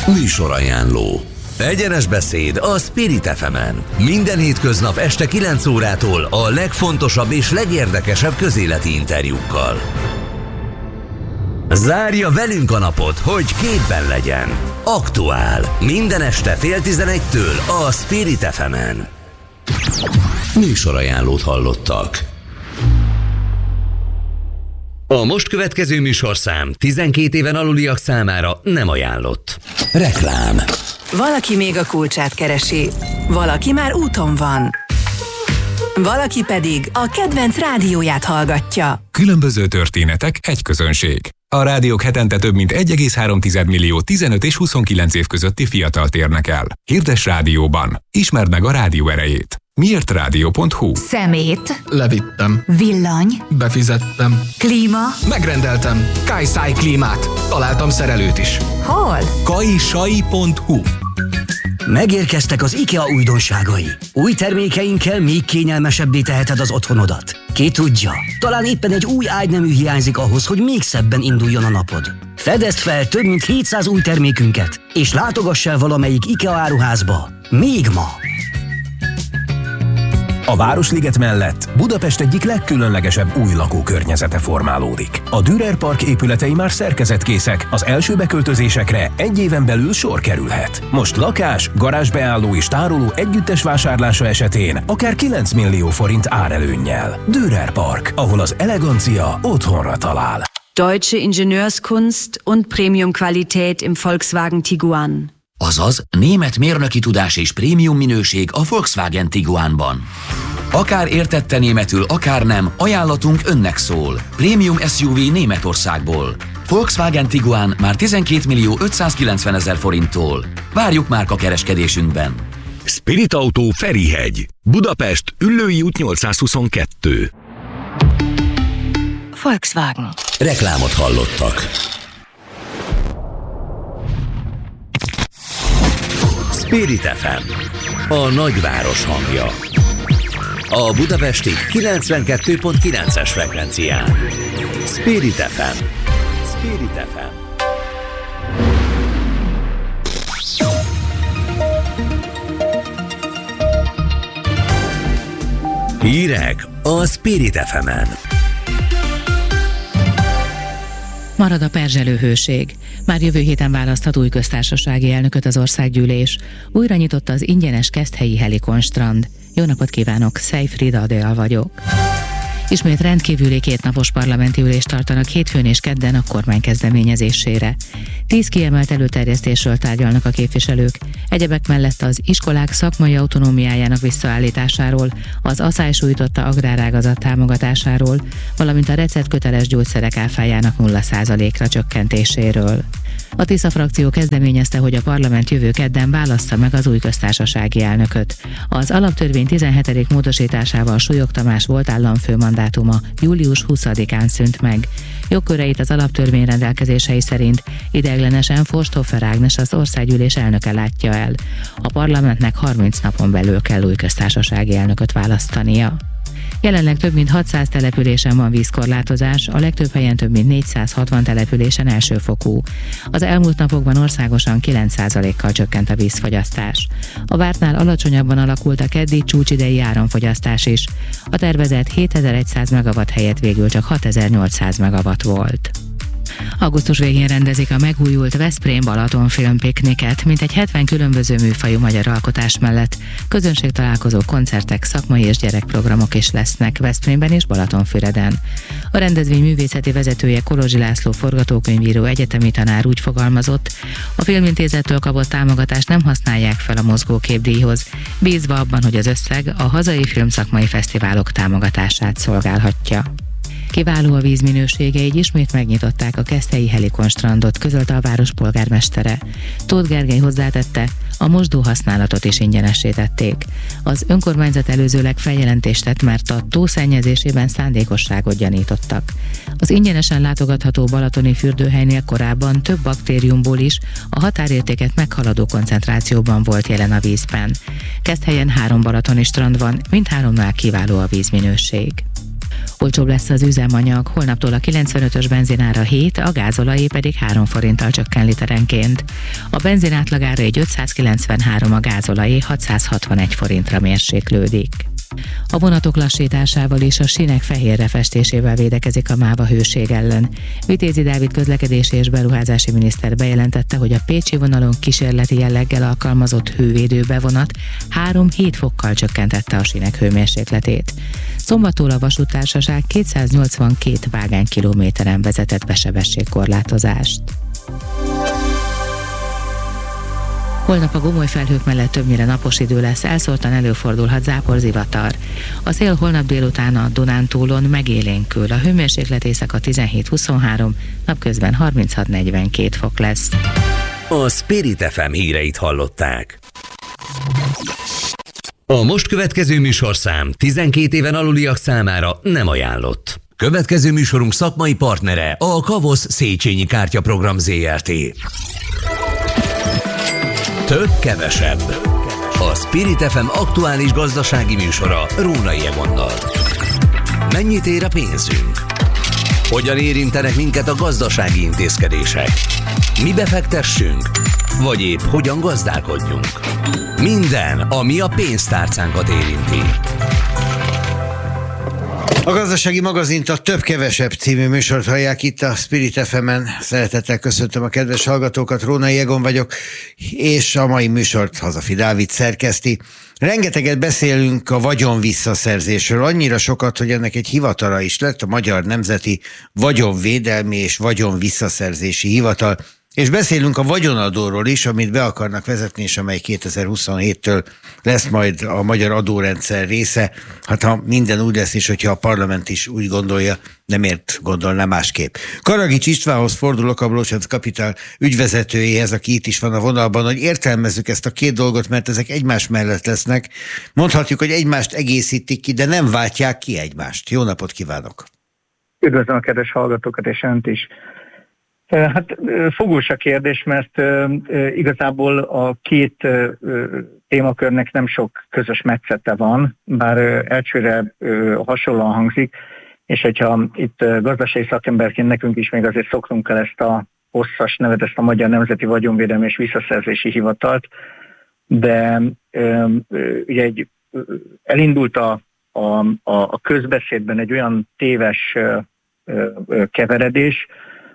Műsorajánló. Egyenes beszéd a Spirit FM-en. Minden hétköznap este 9 órától a legfontosabb és legérdekesebb közéleti interjúkkal. Zárja velünk a napot, hogy képben legyen. Aktuál. Minden este 10:30-től a Spirit FM-en. Műsorajánlót hallottak. A most következő műsorszám 12 éven aluliak számára nem ajánlott. Reklám. Valaki még a kulcsát keresi, valaki már úton van, valaki pedig a kedvenc rádióját hallgatja. Különböző történetek, egy közönség. A rádiók hetente több mint 1,3 millió 15 és 29 év közötti fiatalt érnek el. Hirdess rádióban. Ismerd meg a rádió erejét. Miértradio.hu. Szemét. Levittem. Villany. Befizettem. Klíma. Megrendeltem. Kajszáj klímát. Találtam szerelőt is. Hol? Kajsai.hu. Megérkeztek az IKEA újdonságai. Új termékeinkkel még kényelmesebbé teheted az otthonodat. Ki tudja, talán éppen egy új ágynemű hiányzik ahhoz, hogy még szebben induljon a napod. Fedezd fel több mint 700 új termékünket, és látogass el valamelyik IKEA áruházba. Még ma! A Városliget mellett Budapest egyik legkülönlegesebb új lakókörnyezete formálódik. A Dürer Park épületei már szerkezetkészek, az első beköltözésekre egy éven belül sor kerülhet. Most lakás, garázsbeálló és tároló együttes vásárlása esetén akár 9 millió forint árelőnnyel. Dürer Park, ahol az elegancia otthonra talál. Deutsche Ingenieurskunst und Premium-Qualität im Volkswagen Tiguan. Azaz, német mérnöki tudás és prémium minőség a Volkswagen Tiguanban. Akár értette németül, akár nem, ajánlatunk önnek szól. Prémium SUV Németországból. Volkswagen Tiguan már 12 millió 590 000 forinttól. Várjuk márka kereskedésünkben. Spirit Autó Ferihegy. Budapest, Üllői út 822. Volkswagen. Reklámot hallottak. Spirit FM, a nagyváros hangja. A budapesti 92.9-es frekvencián. Spirit FM. Spirit FM. Hírek a Spirit FM-en. Marad a perzselő hőség. Már jövő héten választhat új köztársasági elnököt az országgyűlés. Újra nyitott az ingyenes Keszthelyi Helikon-strand. Jó napot kívánok, Szejfrida Adél vagyok. Ismét rendkívüli kétnapos parlamenti ülést tartanak hétfőn és kedden a kormány kezdeményezésére. 10 kiemelt előterjesztésről tárgyalnak a képviselők, egyebek mellett az iskolák szakmai autonómiájának visszaállításáról, az aszály sújtotta agrárágazat támogatásáról, valamint a receptköteles gyógyszerek áfájának 0%-ra csökkentéséről. A Tisza frakció kezdeményezte, hogy a parlament jövő kedden válassza meg az új köztársasági elnököt. Az alaptörvény 17. módosításával Súlyog Tamás volt államfő mandátuma július 20-án szűnt meg. Jogköreit az alaptörvény rendelkezései szerint ideiglenesen Forsthofer Ágnes az országgyűlés elnöke látja el. A parlamentnek 30 napon belül kell új köztársasági elnököt választania. Jelenleg több mint 600 településen van vízkorlátozás, a legtöbb helyen több mint 460 településen elsőfokú. Az elmúlt napokban országosan 9%-kal csökkent a vízfogyasztás. A vártnál alacsonyabban alakult a keddi csúcsidei áramfogyasztás is. A tervezett 7100 megawatt helyett végül csak 6800 megawatt volt. Augusztus végén rendezik a megújult Veszprém-Balaton filmpikniket, mintegy 70 különböző műfajú magyar alkotás mellett. Közönségtalálkozó, koncertek, szakmai és gyerekprogramok is lesznek Veszprémben és Balatonfüreden. A rendezvény művészeti vezetője Kolozsi László forgatókönyvíró egyetemi tanár úgy fogalmazott, a Filmintézettől kapott támogatást nem használják fel a mozgóképdíjhoz, bízva abban, hogy az összeg a hazai filmszakmai fesztiválok támogatását szolgálhatja. Kiváló a vízminősége, így ismét megnyitották a Keszthelyi Helikon-strandot, közölte a város polgármestere. Tóth Gergely hozzátette, a mosdó használatot is ingyenessé tették. Az önkormányzat előzőleg feljelentést tett, mert a tó szennyezésében szándékosságot gyanítottak. Az ingyenesen látogatható balatoni fürdőhelynél korábban több baktériumból is a határértéket meghaladó koncentrációban volt jelen a vízben. Keszthelyen 3 balatoni strand van, mindháromnál kiváló a vízminőség. Olcsóbb lesz az üzemanyag, holnaptól a 95-ös benzinára 7, a gázolajé pedig 3 forinttal csökken literenként. A benzin átlagára egy 593, a gázolajé 661 forintra mérséklődik. A vonatok lassításával és a sínek fehérre festésével védekezik a MÁV a hőség ellen. Vitézi Dávid közlekedési és beruházási miniszter bejelentette, hogy a pécsi vonalon kísérleti jelleggel alkalmazott hővédő bevonat 3-7 fokkal csökkentette a sínek hőmérsékletét. Szombattól a vasúttársaság 282 vágánykilométeren vezetett be sebességkorlátozást. Holnap a gomoly felhők mellett többnyire napos idő lesz, elszórtan előfordulhat záporzivatar. A szél holnap délután a Dunántúlon megélénkül, a hőmérséklet éjszaka 17-23, napközben 36-42 fok lesz. A Spirit FM híreit hallották. A most következő műsorszám 12 éven aluliak számára nem ajánlott. Következő műsorunk szakmai partnere a Kavosz Széchenyi Kártyaprogram Zrt. Több kevesebb. A Spirit FM aktuális gazdasági műsora Rónai Egonnal. Mennyit ér a pénzünk? Hogyan érintenek minket a gazdasági intézkedések? Mi befektessünk? Vagy épp hogyan gazdálkodjunk? Minden, ami a pénztárcánkat érinti. A gazdasági magazint, a Több-kevesebb című műsort hallják itt a Spirit FM-en. Szeretettel köszöntöm a kedves hallgatókat, Rónai Egon vagyok, és a mai műsort Hazafi Dávid szerkeszti. Rengeteget beszélünk a vagyon visszaszerzésről, annyira sokat, hogy ennek egy hivatala is lett, a Magyar Nemzeti Vagyonvédelmi és Vagyonvisszaszerzési Hivatal, és beszélünk a vagyonadóról is, amit be akarnak vezetni, és amely 2027-től lesz majd a magyar adórendszer része. Hát ha minden úgy lesz, és hogyha a parlament is úgy gondolja, nem miért gondolná másképp. Karagics Istvánhoz fordulok, a Blócsenc Capital ügyvezetőjéhez, aki itt is van a vonalban, hogy értelmezzük ezt a két dolgot, mert ezek egymás mellett lesznek. Mondhatjuk, hogy egymást egészítik ki, de nem váltják ki egymást. Jó napot kívánok! Üdvözlöm a kedves hallgatókat, és önt is. Hát fogós a kérdés, mert igazából a két témakörnek nem sok közös metszete van, bár elsőre hasonlóan hangzik, és hogyha itt gazdasági szakemberként nekünk is még azért szoknunk el ezt a hosszas nevet, ezt a Magyar Nemzeti Vagyonvédelmi és Visszaszerzési Hivatalt, de ugye elindult a közbeszédben egy olyan téves keveredés,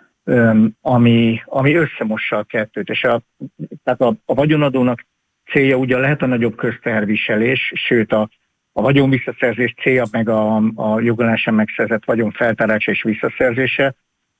ami összemossa a kettőt, és tehát a vagyonadónak célja ugye lehet a nagyobb közteherviselés, sőt a vagyonvisszaszerzés célja meg a jogolásan megszerzett vagyon feltárása és visszaszerzése,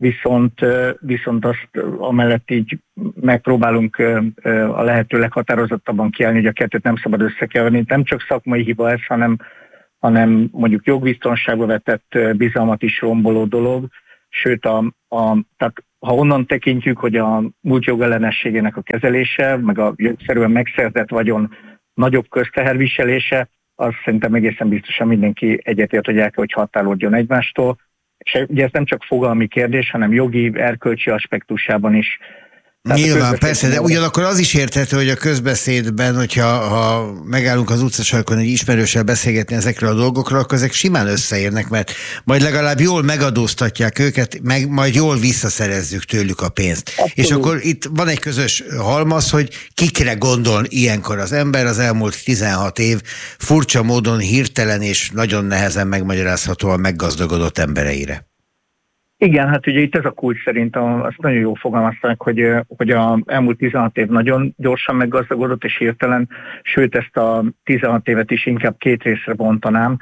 viszont azt amellett így megpróbálunk a lehető leghatározottabban kiállni, hogy a kettőt nem szabad összekeverni. Nem csak szakmai hiba ez, hanem mondjuk jogbiztonságba vetett bizalmat is romboló dolog, sőt, tehát ha onnan tekintjük, hogy a múlt jogellenességének a kezelése, meg a jogszerűen megszerzett vagyon nagyobb közteherviselése, az szerintem egészen biztosan mindenki egyetért, hogy el kell, hogy határolódjon egymástól. És ugye ez nem csak fogalmi kérdés, hanem jogi, erkölcsi aspektusában is. Nyilván, persze, de ugyanakkor az is érthető, hogy a közbeszédben, hogyha megállunk az utcasarkon egy ismerőssel beszélgetni ezekről a dolgokról, akkor ezek simán összeérnek, mert majd legalább jól megadóztatják őket, meg majd jól visszaszerezzük tőlük a pénzt. Abszolút. És akkor itt van egy közös halmaz, hogy kikre gondol ilyenkor az ember, az elmúlt 16 év furcsa módon hirtelen és nagyon nehezen megmagyarázhatóan meggazdagodott embereire. Igen, hát ugye itt ez a kulcs szerintem, azt nagyon jól fogalmazták, hogy az elmúlt 16 év nagyon gyorsan meggazdagodott és hirtelen, sőt ezt a 16 évet is inkább két részre bontanám,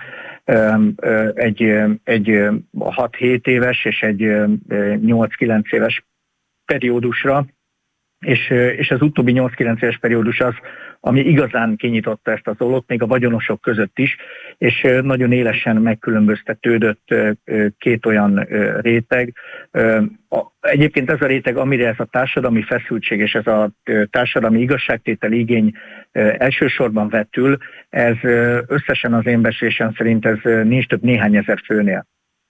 egy 6-7 éves és egy 8-9 éves periódusra, és az utóbbi 8-9 éves periódus az, ami igazán kinyitotta ezt az ollót, még a vagyonosok között is, és nagyon élesen megkülönböztetődött két olyan réteg. Egyébként ez a réteg, amire ez a társadalmi feszültség és ez a társadalmi igazságtételi igény elsősorban vetül, ez összesen az én becslésem szerint ez nincs több néhány ezer főnél.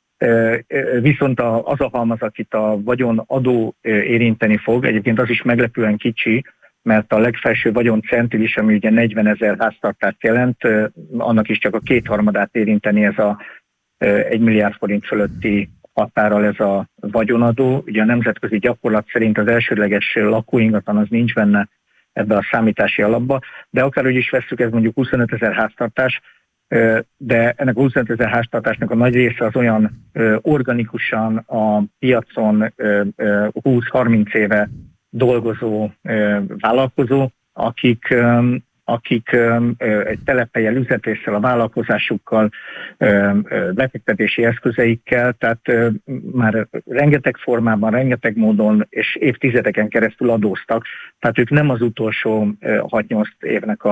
Viszont az a halmaz, akit a vagyonadó érinteni fog, egyébként az is meglepően kicsi, mert a legfelső vagyoncentilis, ami ugye 40 000 háztartást jelent, annak is csak a 2/3 érinteni 1 milliárd forint fölötti határral ez a vagyonadó. Ugye a nemzetközi gyakorlat szerint az elsődleges lakóingatlan az nincs benne ebbe a számítási alapba, de akárhogy is vesszük, ez mondjuk 25 000 háztartás, de ennek a 25 000 háztartásnak a nagy része az olyan organikusan a piacon 20-30 éve dolgozó vállalkozó, akik egy telephelyen üzletéssel, a vállalkozásukkal, befektetési eszközeikkel, tehát már rengeteg formában, rengeteg módon és évtizedeken keresztül adóztak. Tehát ők nem az utolsó 6-8 évnek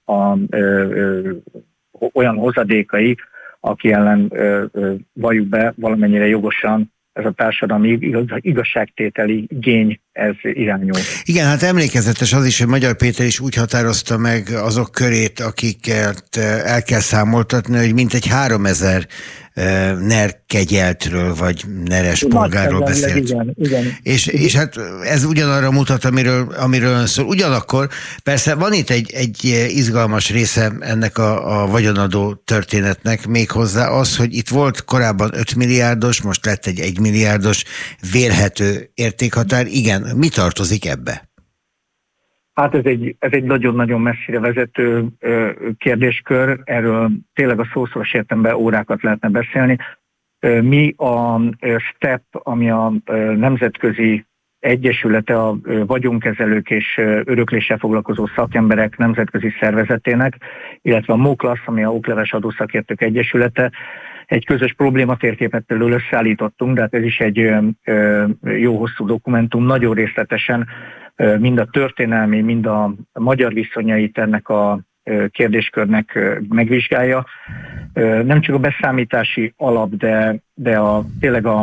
olyan hozadékai, aki ellen valljuk be valamennyire jogosan ez a társadalmi igazságtételi igény, ez irányul. Igen, hát emlékezetes az is, hogy Magyar Péter is úgy határozta meg azok körét, akiket el kell számoltatni, hogy mintegy 3000 NER kegyeltről, vagy neres polgárról beszélt. Igen. És hát ez ugyanarra mutat, amiről ön szól. Ugyanakkor persze van itt egy izgalmas része ennek a vagyonadó történetnek, méghozzá az, hogy itt volt korábban 5 milliárdos, most lett egy 1 milliárdos vélhető értékhatár. Igen, mi tartozik ebbe? Hát ez egy nagyon-nagyon messzire vezető kérdéskör, erről tényleg a szószoros értelemben órákat lehetne beszélni. Mi a STEP, ami a Nemzetközi Egyesülete a vagyonkezelők és örökléssel foglalkozó szakemberek nemzetközi szervezetének, illetve a MOKLASZ, ami a okleves adószakértők egyesülete, egy közös problématérképet például összeállítottunk, de hát ez is egy jó hosszú dokumentum, nagyon részletesen mind a történelmi, mind a magyar viszonyait ennek a kérdéskörnek megvizsgálja. Nem csak a beszámítási alap, de tényleg a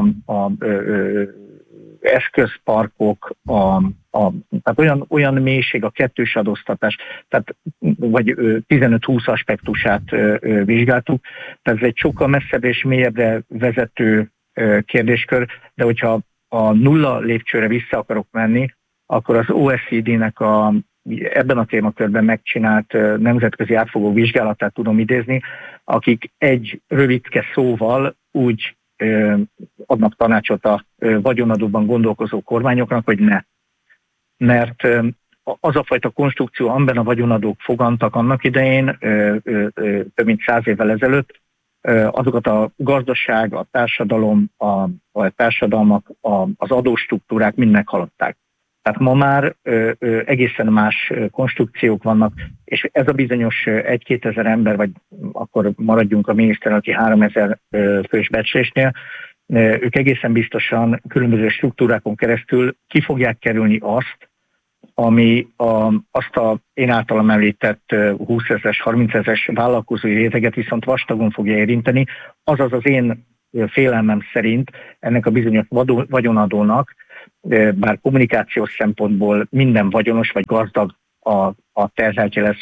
eszközparkok, tehát olyan mélység, a kettős adóztatás, tehát vagy 15-20 aspektusát vizsgáltuk. Tehát ez egy sokkal messzebb és mélyebbre vezető kérdéskör, de hogyha a nulla lépcsőre vissza akarok menni, akkor az OECD-nek ebben a témakörben megcsinált nemzetközi átfogó vizsgálatát tudom idézni, akik egy rövidke szóval úgy adnak tanácsot a vagyonadóban gondolkozó kormányoknak, hogy ne. Mert az a fajta konstrukció, amiben a vagyonadók fogantak annak idején, több mint 100 évvel ezelőtt, azokat a gazdaság, a társadalom, a társadalmak, az adóstruktúrák mind meghaladták. Tehát ma már egészen más konstrukciók vannak, és ez a bizonyos 1-2 ezer ember, vagy akkor maradjunk a miniszterelnöki 3000 fős becslésnél, ők egészen biztosan különböző struktúrákon keresztül ki fogják kerülni azt, ami azt a én általam említett 20 000-es, 30 000-es vállalkozói réteget viszont vastagon fogja érinteni. Azaz az én félelmem szerint ennek a bizonyos vagyonadónak, bár kommunikációs szempontból minden vagyonos vagy gazdag a terheltje lesz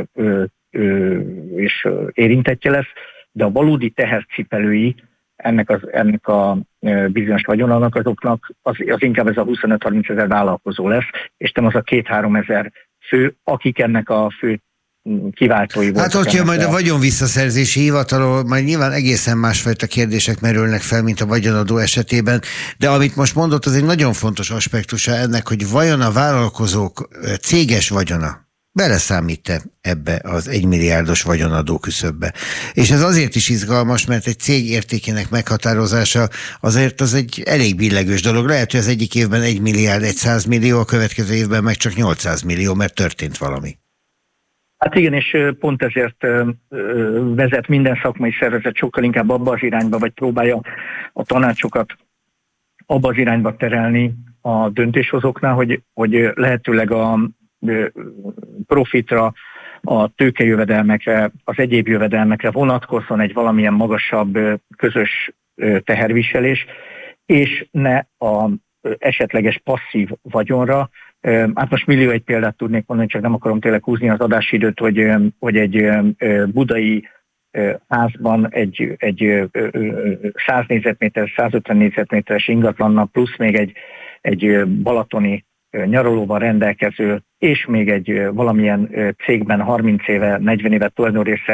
és érintettje lesz, de a valódi tehercipelői ennek a bizonyos vagyonának azoknak az inkább ez a 25-30 ezer vállalkozó lesz, és nem az a 2-3 ezer fő, akik ennek a fő kiváltói voltak. Hát ott jön majd a vagyonvisszaszerzési hivatalról, majd nyilván egészen másfajta kérdések merülnek fel, mint a vagyonadó esetében, de amit most mondott, az egy nagyon fontos aspektusa ennek, hogy vajon a vállalkozók céges vagyona beleszámít-e ebbe az 1 milliárdos vagyonadó küszöbbe. És ez azért is izgalmas, mert egy cég értékének meghatározása azért az egy elég billegős dolog. Lehet, hogy az egyik évben 1 milliárd 100 millió, a következő évben meg csak 800 millió, mert történt valami. Hát igen, és pont ezért vezet minden szakmai szervezet sokkal inkább abba az irányba, vagy próbálja a tanácsokat abba az irányba terelni a döntéshozóknál, hogy lehetőleg a profitra, a tőkejövedelmekre, az egyéb jövedelmekre vonatkozzon egy valamilyen magasabb közös teherviselés, és ne a esetleges passzív vagyonra. Hát most millió egy példát tudnék mondani, csak nem akarom tényleg húzni az adásidőt, hogy egy budai házban egy 100 négyzetméter, 150 négyzetméteres ingatlannal plusz még egy balatoni nyaralóval rendelkező, és még egy valamilyen cégben 30 éve, 40 éve tulajdonrésszel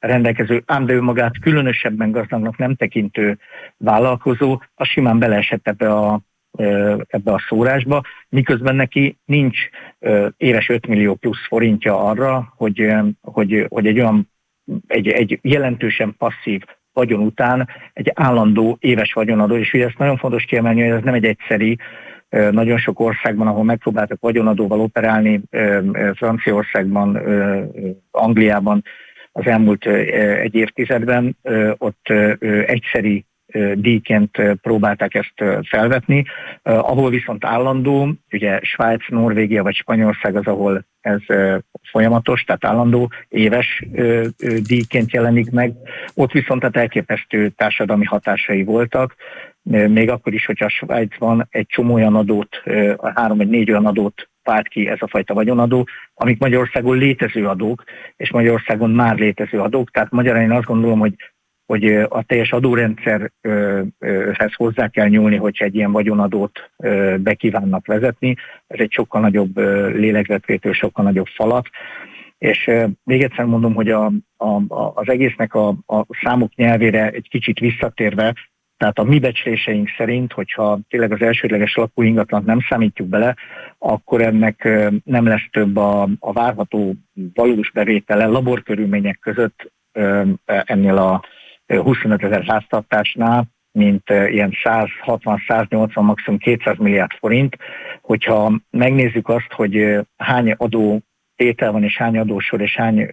rendelkező, ám de önmagát különösebben gazdagnak nem tekintő vállalkozó, az simán beleesett ebbe a szórásba, miközben neki nincs éves 5 millió plusz forintja arra, hogy egy jelentősen passzív vagyon után egy állandó éves vagyonadó, és ugye ezt nagyon fontos kiemelni, hogy ez nem egy egyszeri, nagyon sok országban, ahol megpróbáltak vagyonadóval operálni, Franciaországban, Angliában az elmúlt egy évtizedben, ott egyszeri díjként próbálták ezt felvetni, ahol viszont állandó, ugye Svájc, Norvégia vagy Spanyolország az, ahol ez folyamatos, tehát állandó, éves díjként jelenik meg. Ott viszont tehát elképesztő társadalmi hatásai voltak, még akkor is, hogyha Svájcban egy csomó olyan adót, 3 vagy 4 olyan adót vált ki ez a fajta vagyonadó, amik Magyarországon létező adók, és Magyarországon már létező adók, tehát magyarán én azt gondolom, hogy a teljes adórendszerhez hozzá kell nyúlni, hogyha egy ilyen vagyonadót be kívánnak vezetni. Ez egy sokkal nagyobb lélegzetvétel, sokkal nagyobb falat. És még egyszer mondom, hogy az egésznek a számok nyelvére egy kicsit visszatérve, tehát a mi becsléseink szerint, hogyha tényleg az elsődleges lakóingatlant nem számítjuk bele, akkor ennek nem lesz több a várható valós bevétele laborkörülmények között ennél a 25 000 háztartásnál, mint ilyen 160-180, maximum 200 milliárd forint. Hogyha megnézzük azt, hogy hány adó tétel van, és hány adósor, és hány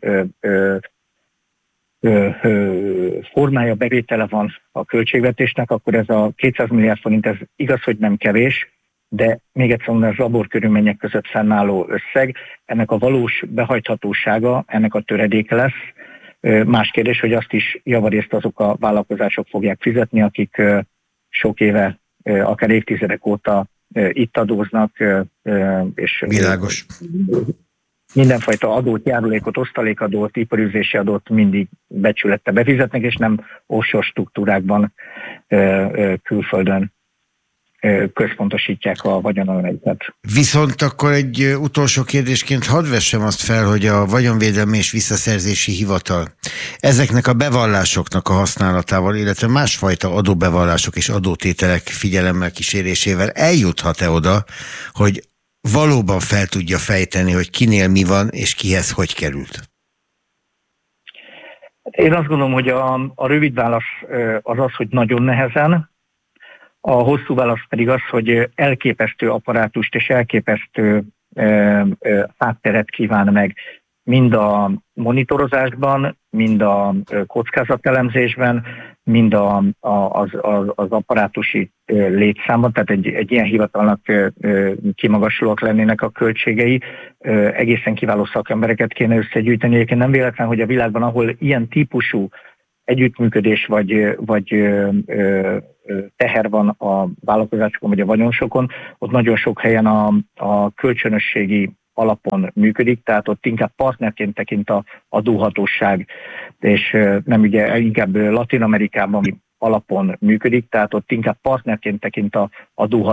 formája, bevétele van a költségvetésnek, akkor ez a 200 milliárd forint, ez igaz, hogy nem kevés, de még egyszer mondom, ez laborkörülmények között fennálló összeg. Ennek a valós behajthatósága, ennek a töredéke lesz. Más kérdés, hogy azt is javarészt azok a vállalkozások fogják fizetni, akik sok éve, akár évtizedek óta itt adóznak, és világos. Mindenfajta adót, járulékot, osztalékadót, iparűzési adót mindig becsülette befizetnek, és nem offshore struktúrákban külföldön központosítják a vagyonalmaikat. Viszont akkor egy utolsó kérdésként hadd vessem azt fel, hogy a Vagyonvédelmi és Visszaszerzési Hivatal ezeknek a bevallásoknak a használatával, illetve másfajta adóbevallások és adótételek figyelemmel kísérésével eljuthat-e oda, hogy valóban fel tudja fejteni, hogy kinél mi van, és kihez hogy került? Én azt gondolom, hogy a rövid válasz az, hogy nagyon nehezen, a hosszú válasz pedig az, hogy elképesztő apparátust és elképesztő hátteret kíván meg mind a monitorozásban, mind a kockázatelemzésben, mind az apparátusi létszámban, tehát egy ilyen hivatalnak kimagaslóak lennének a költségei, egészen kiváló szakembereket kéne összegyűjteni. Egyébként nem véletlen, hogy a világban, ahol ilyen típusú együttműködés vagy teher van a vállalkozásokon vagy a vagyonsokon, ott nagyon sok helyen a kölcsönösségi alapon működik, tehát ott inkább partnerként tekint a adóhatóság, és nem ugye inkább Latin-Amerikában alapon működik, tehát ott inkább partnerként tekint a adóhatóság